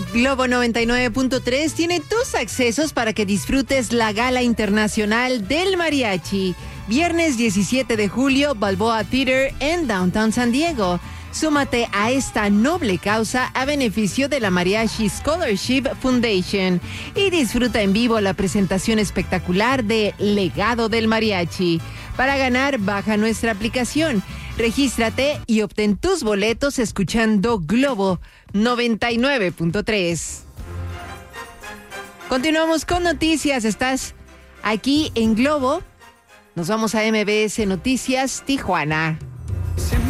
Globo 99.3 tiene tus accesos para que disfrutes la Gala Internacional del Mariachi. Viernes 17 de julio, Balboa Theater en Downtown San Diego. Súmate a esta noble causa a beneficio de la Mariachi Scholarship Foundation y disfruta en vivo la presentación espectacular de Legado del Mariachi. Para ganar, baja nuestra aplicación, regístrate y obtén tus boletos escuchando Globo 99.3. Continuamos con noticias. Estás aquí en Globo. Nos vamos a MBS Noticias Tijuana.